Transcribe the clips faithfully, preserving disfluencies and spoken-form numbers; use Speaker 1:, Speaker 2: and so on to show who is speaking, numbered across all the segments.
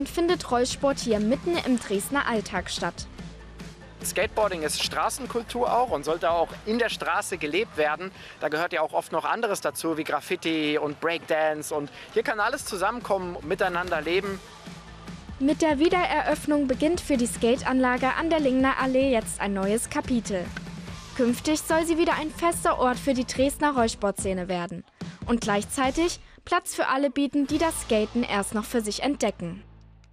Speaker 1: Findet Rollsport hier mitten im Dresdner Alltag statt.
Speaker 2: Skateboarding ist Straßenkultur auch und sollte auch in der Straße gelebt werden. Da gehört ja auch oft noch anderes dazu, wie Graffiti und Breakdance. Und hier kann alles zusammenkommen, miteinander leben.
Speaker 1: Mit der Wiedereröffnung beginnt für die Skateanlage an der Lingner Allee jetzt ein neues Kapitel. Künftig soll sie wieder ein fester Ort für die Dresdner Rollsportszene werden. Und gleichzeitig Platz für alle bieten, die das Skaten erst noch für sich entdecken.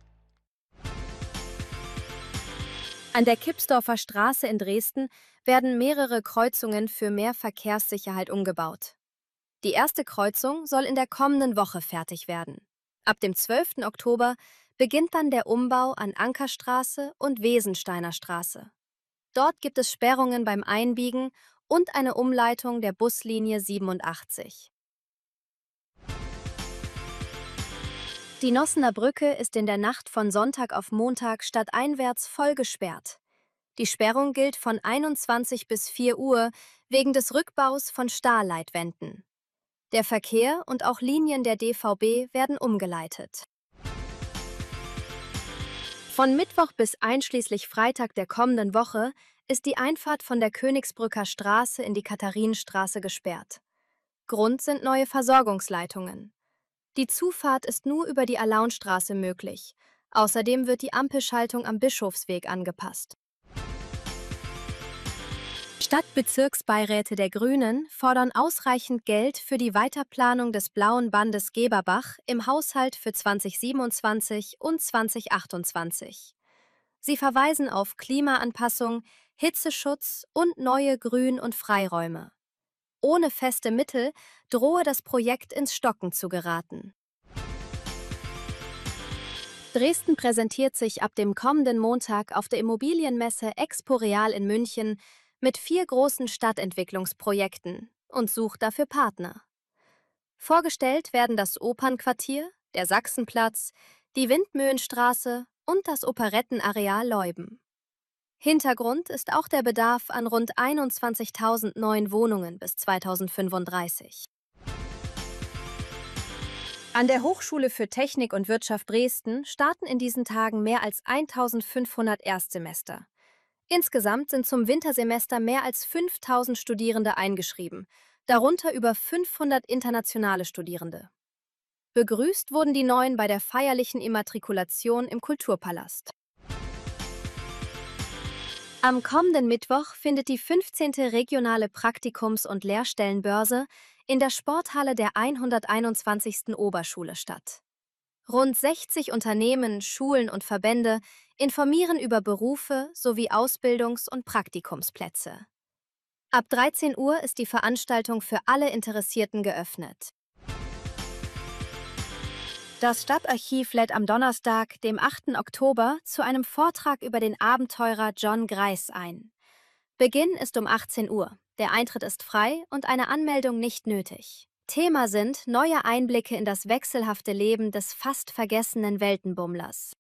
Speaker 3: An der Kipsdorfer Straße in Dresden werden mehrere Kreuzungen für mehr Verkehrssicherheit umgebaut. Die erste Kreuzung soll in der kommenden Woche fertig werden. Ab dem zwölften Oktober beginnt dann der Umbau an Ankerstraße und Wesensteiner Straße. Dort gibt es Sperrungen beim Einbiegen und eine Umleitung der Buslinie siebenundachtzig. Die Nossener Brücke ist in der Nacht von Sonntag auf Montag stadteinwärts voll gesperrt. Die Sperrung gilt von einundzwanzig bis vier Uhr wegen des Rückbaus von Stahlleitwänden. Der Verkehr und auch Linien der D V B werden umgeleitet. Von Mittwoch bis einschließlich Freitag der kommenden Woche ist die Einfahrt von der Königsbrücker Straße in die Katharinenstraße gesperrt. Grund sind neue Versorgungsleitungen. Die Zufahrt ist nur über die Alaunstraße möglich. Außerdem wird die Ampelschaltung am Bischofsweg angepasst. Stadtbezirksbeiräte der Grünen fordern ausreichend Geld für die Weiterplanung des blauen Bandes Geberbach im Haushalt für zweitausendsiebenundzwanzig und zweitausendachtundzwanzig. Sie verweisen auf Klimaanpassung, Hitzeschutz und neue Grün- und Freiräume. Ohne feste Mittel drohe das Projekt ins Stocken zu geraten. Dresden präsentiert sich ab dem kommenden Montag auf der Immobilienmesse Expo Real in München mit vier großen Stadtentwicklungsprojekten und sucht dafür Partner. Vorgestellt werden das Opernquartier, der Sachsenplatz, die Windmühlenstraße und das Operettenareal Leuben. Hintergrund ist auch der Bedarf an rund einundzwanzigtausend neuen Wohnungen bis zweitausendfünfunddreißig. An der Hochschule für Technik und Wirtschaft Dresden starten in diesen Tagen mehr als eintausendfünfhundert Erstsemester. Insgesamt sind zum Wintersemester mehr als fünftausend Studierende eingeschrieben, darunter über fünfhundert internationale Studierende. Begrüßt wurden die Neuen bei der feierlichen Immatrikulation im Kulturpalast. Am kommenden Mittwoch findet die fünfzehnte regionale Praktikums- und Lehrstellenbörse in der Sporthalle der hunderteinundzwanzigsten Oberschule statt. Rund sechzig Unternehmen, Schulen und Verbände informieren über Berufe sowie Ausbildungs- und Praktikumsplätze. Ab dreizehn Uhr ist die Veranstaltung für alle Interessierten geöffnet. Das Stadtarchiv lädt am Donnerstag, dem achten Oktober, zu einem Vortrag über den Abenteurer John Greiss ein. Beginn ist um achtzehn Uhr. Der Eintritt ist frei und eine Anmeldung nicht nötig. Thema sind neue Einblicke in das wechselhafte Leben des fast vergessenen Weltenbummlers.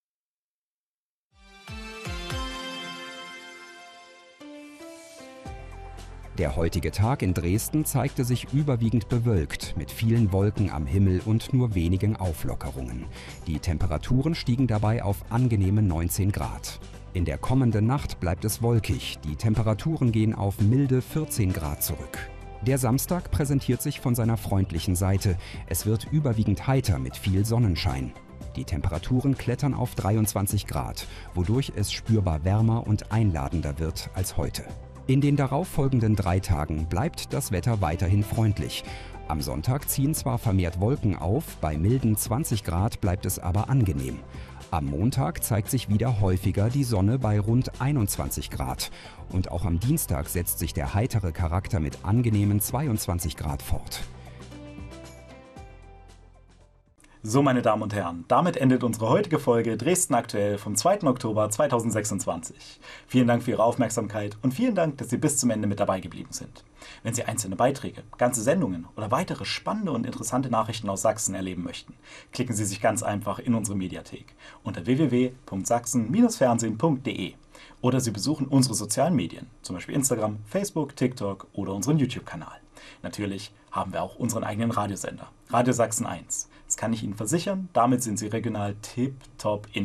Speaker 4: Der heutige Tag in Dresden zeigte sich überwiegend bewölkt, mit vielen Wolken am Himmel und nur wenigen Auflockerungen. Die Temperaturen stiegen dabei auf angenehme neunzehn Grad. In der kommenden Nacht bleibt es wolkig, die Temperaturen gehen auf milde vierzehn Grad zurück. Der Samstag präsentiert sich von seiner freundlichen Seite. Es wird überwiegend heiter mit viel Sonnenschein. Die Temperaturen klettern auf dreiundzwanzig Grad, wodurch es spürbar wärmer und einladender wird als heute. In den darauffolgenden drei Tagen bleibt das Wetter weiterhin freundlich. Am Sonntag ziehen zwar vermehrt Wolken auf, bei milden zwanzig Grad bleibt es aber angenehm. Am Montag zeigt sich wieder häufiger die Sonne bei rund einundzwanzig Grad. Und auch am Dienstag setzt sich der heitere Charakter mit angenehmen zweiundzwanzig Grad fort.
Speaker 5: So, meine Damen und Herren, damit endet unsere heutige Folge Dresden aktuell vom zweiten Oktober zweitausendsechsundzwanzig. Vielen Dank für Ihre Aufmerksamkeit und vielen Dank, dass Sie bis zum Ende mit dabei geblieben sind. Wenn Sie einzelne Beiträge, ganze Sendungen oder weitere spannende und interessante Nachrichten aus Sachsen erleben möchten, klicken Sie sich ganz einfach in unsere Mediathek unter w w w punkt sachsen Bindestrich fernsehen punkt de oder Sie besuchen unsere sozialen Medien, zum Beispiel Instagram, Facebook, TikTok oder unseren YouTube-Kanal. Natürlich haben wir auch unseren eigenen Radiosender, Radio Sachsen eins. Das kann ich Ihnen versichern, damit sind Sie regional tipptopp in